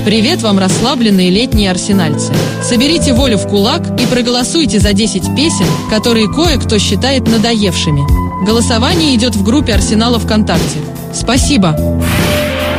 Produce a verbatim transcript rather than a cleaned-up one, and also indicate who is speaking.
Speaker 1: Привет вам, расслабленные летние арсенальцы. Соберите волю в кулак и проголосуйте за десять песен, которые кое-кто считает надоевшими. Голосование идет в группе Арсенала ВКонтакте. Спасибо!